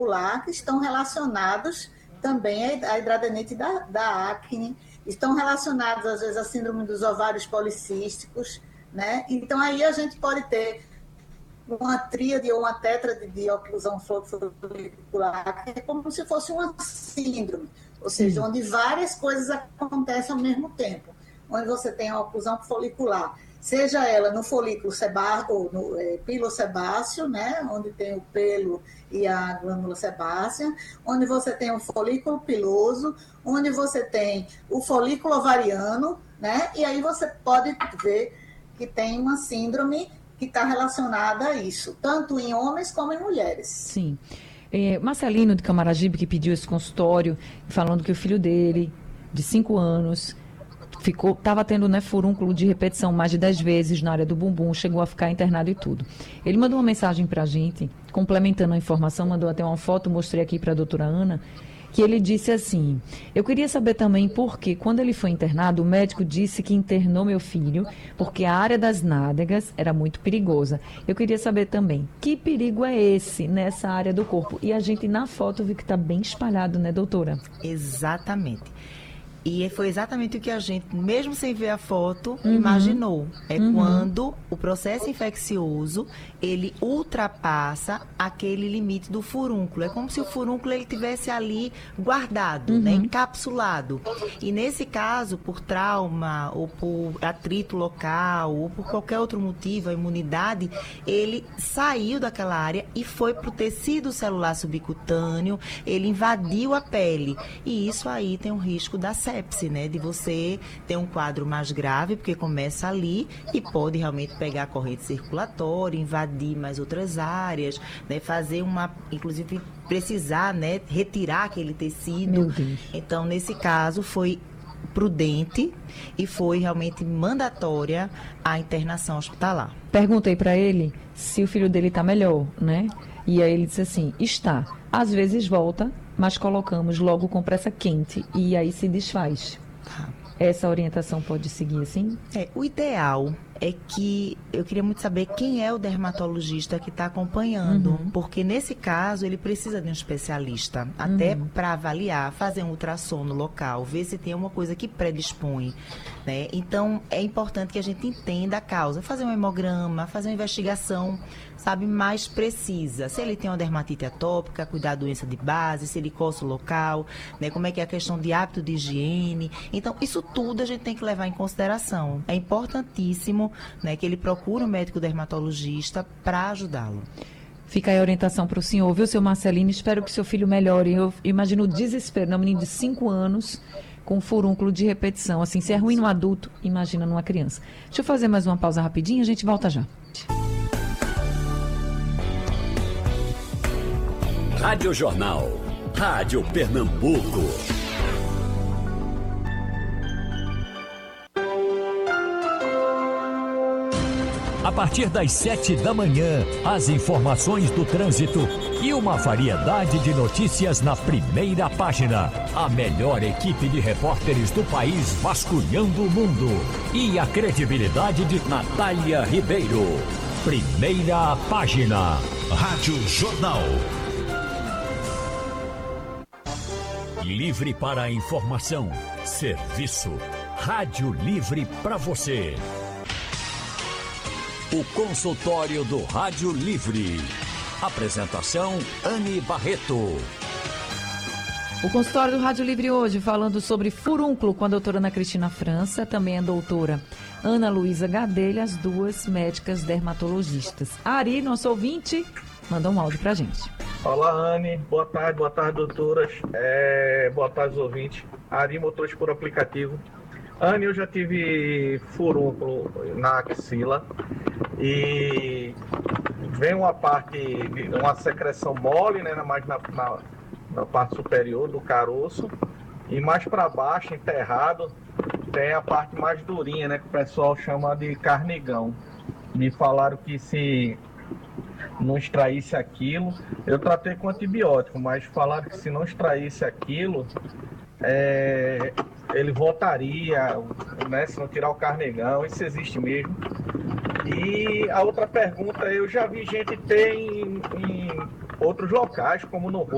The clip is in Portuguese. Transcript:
folicular, que estão relacionados também à hidradenite da acne, estão relacionados, às vezes, à síndrome dos ovários policísticos, né? Então, aí a gente pode ter uma tríade ou uma tétrade de oclusão folicular, que é como se fosse uma síndrome, ou seja, onde várias coisas acontecem ao mesmo tempo, onde você tem a oclusão folicular, seja ela no folículo sebáceo, ou no pilosebáceo, né, onde tem o pelo e a glândula sebácea, onde você tem o folículo piloso, onde você tem o folículo ovariano, né, e aí você pode ver que tem uma síndrome que está relacionada a isso, tanto em homens como em mulheres. Sim. Marcelino de Camaragibe, que pediu esse consultório, falando que o filho dele, de 5 anos, estava tendo, né, furúnculo de repetição mais de 10 vezes na área do bumbum, chegou a ficar internado e tudo. Ele mandou uma mensagem para a gente, complementando a informação, mandou até uma foto, mostrei aqui para a doutora Ana, que ele disse assim: eu queria saber também por que, quando ele foi internado, o médico disse que internou meu filho porque a área das nádegas era muito perigosa. Eu queria saber também, que perigo é esse nessa área do corpo? E a gente na foto viu que está bem espalhado, né, doutora? Exatamente. E foi exatamente o que a gente, mesmo sem ver a foto, imaginou. Quando o processo infeccioso, ele ultrapassa aquele limite do furúnculo. É como se o furúnculo ele tivesse ali guardado, né, encapsulado. E nesse caso, por trauma, ou por atrito local, ou por qualquer outro motivo, a imunidade, ele saiu daquela área e foi para o tecido celular subcutâneo, ele invadiu a pele. E isso aí tem um risco da sepse, né, de você ter um quadro mais grave, porque começa ali e pode realmente pegar a corrente circulatória, invadir mais outras áreas, né, fazer inclusive precisar, né, retirar aquele tecido. Então, nesse caso, foi prudente e foi realmente mandatória a internação hospitalar. Perguntei para ele se o filho dele está melhor, né? E aí ele disse assim, está. Às vezes volta, mas colocamos logo compressa quente e aí se desfaz. Essa orientação pode seguir assim? O ideal é que eu queria muito saber quem é o dermatologista que está acompanhando, porque nesse caso ele precisa de um especialista, até para avaliar, fazer um ultrassom no local, ver se tem alguma coisa que predispõe, né? Então é importante que a gente entenda a causa, fazer um hemograma, fazer uma investigação, sabe, mais precisa. Se ele tem uma dermatite atópica, cuidar da doença de base, se ele coça o local, né, como é que é a questão de hábito de higiene. Então, isso tudo a gente tem que levar em consideração. É importantíssimo, né, que ele procure um médico dermatologista para ajudá-lo. Fica aí a orientação para o senhor, viu, seu Marcelino? Espero que seu filho melhore. Eu imagino o desespero, né? Um menino de 5 anos com furúnculo de repetição. Assim, se é ruim no adulto, imagina numa criança. Deixa eu fazer mais uma pausa rapidinho, a gente volta já. Rádio Jornal, Rádio Pernambuco. A partir das 7 da manhã, as informações do trânsito e uma variedade de notícias na primeira página. A melhor equipe de repórteres do país vasculhando o mundo. E a credibilidade de Natália Ribeiro. Primeira página. Rádio Jornal. Livre para a informação, serviço, rádio livre para você. O consultório do Rádio Livre. Apresentação, Anne Barreto. O consultório do Rádio Livre hoje falando sobre furúnculo com a doutora Ana Cristina França, também a doutora Ana Luísa Gadelha, as duas médicas dermatologistas. Ari, nosso ouvinte, mandou um áudio pra gente. Olá, Anne. Boa tarde, doutoras. Boa tarde, ouvintes. Ari, motorista por aplicativo. Anne, eu já tive furúnculo na axila e vem uma parte, uma secreção mole, né, mais na parte superior do caroço, e mais para baixo, enterrado, tem a parte mais durinha, né, que o pessoal chama de carnigão. Me falaram que se não extraísse aquilo, eu tratei com antibiótico, mas falaram que se não extraísse aquilo, ele voltaria, né, se não tirar o carnegão. Isso existe mesmo. E a outra pergunta, eu já vi gente ter em outros locais, como no